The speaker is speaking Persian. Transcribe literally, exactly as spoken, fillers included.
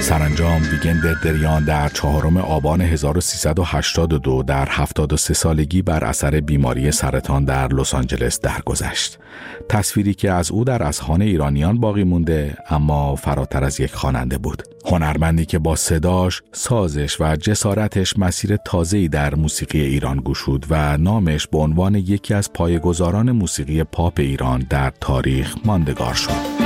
سرانجام ویگن دریان در چهارم آبان هزار و سیصد و هشتاد و دو در هفتاد و سه سالگی بر اثر بیماری سرطان در لس آنجلس درگذشت. تصویری که از او در اذهان ایرانیان باقی مونده، اما فراتر از یک خواننده بود. هنرمندی که با صداش، سازش و جسارتش مسیر تازه‌ای در موسیقی ایران گشود و نامش به عنوان یکی از پایه‌گذاران موسیقی پاپ ایران در تاریخ ماندگار شد.